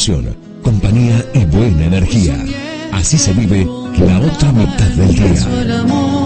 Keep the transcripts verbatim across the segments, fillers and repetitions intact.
información, compañía y buena energía. Así se vive la otra mitad del día.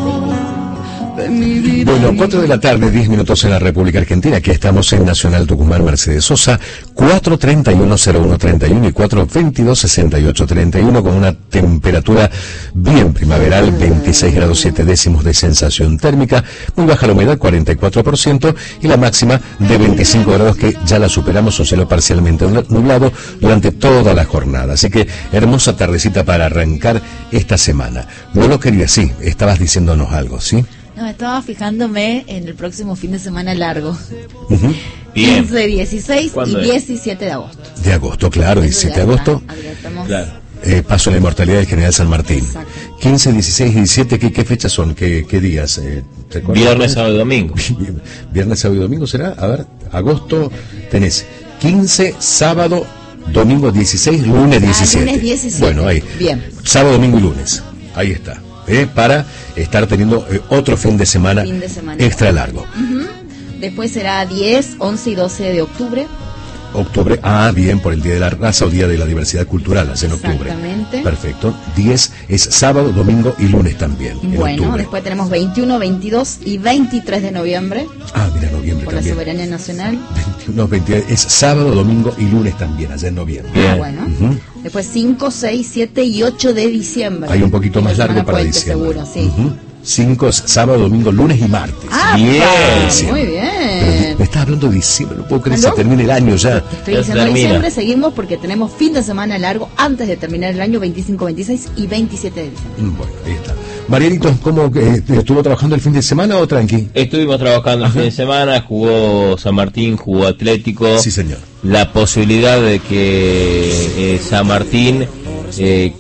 Bueno, cuatro de la tarde, diez minutos en la República Argentina. Aquí estamos en Nacional Tucumán, Mercedes Sosa, cuatro treinta y uno cero uno treinta y uno y cuatro veintidós sesenta y ocho treinta y uno, con una temperatura bien primaveral, veintiséis grados siete décimos de sensación térmica, muy baja la humedad, cuarenta y cuatro por ciento, y la máxima de veinticinco grados, que ya la superamos, un cielo parcialmente nublado durante toda la jornada. Así que hermosa tardecita para arrancar esta semana. Bueno, querida, sí, estabas diciéndonos algo, ¿sí? No, estaba fijándome en el próximo fin de semana largo. Uh-huh. quince, dieciséis y diecisiete de agosto. De agosto, claro, diecisiete de agosto. Claro. Eh, paso en la inmortalidad del General San Martín. Exacto. quince, dieciséis y diecisiete, ¿qué, qué fechas son? ¿Qué, qué días? Eh, Viernes, sábado y domingo. Viernes, sábado y domingo será. A ver, agosto tenés quince, sábado, domingo dieciséis, lunes diecisiete. Ah, lunes diecisiete. Bueno, ahí. Bien. Sábado, domingo y lunes. Ahí está. Eh, para estar teniendo eh, otro fin de semana, fin de semana extra largo. Uh-huh. Después será diez, once y doce de octubre. Octubre, ah, bien, por el Día de la Raza o Día de la Diversidad Cultural, hace en octubre. Exactamente. Perfecto. diez es sábado, domingo y lunes también. Bueno, octubre. Después tenemos veintiuno, veintidós y veintitrés de noviembre. Ah, mira, noviembre por también. Por la soberanía nacional. veintiuno, veintidós, es sábado, domingo y lunes también, allá en noviembre. Ah, bueno. Uh-huh. Después cinco, seis, siete y ocho de diciembre. Hay un poquito más largo para puente, diciembre. Seguro, sí. Uh-huh. cinco, sábado, domingo, lunes y martes. Ah, bien, muy bien. Pero me estás hablando de diciembre, no puedo creer que se termine el año ya. Te estoy diciendo termina. Diciembre, seguimos porque tenemos fin de semana largo antes de terminar el año, veinticinco, veintiséis y veintisiete de diciembre. Bueno, ahí está. Marianito, ¿cómo eh, estuvo trabajando el fin de semana o tranqui? Estuvimos trabajando el fin de semana, jugó San Martín, jugó Atlético. Sí, señor. La posibilidad de que eh, San Martín eh,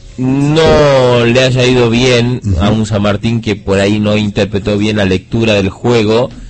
no le haya ido bien uh-huh. a un San Martín que por ahí no interpretó bien la lectura del juego,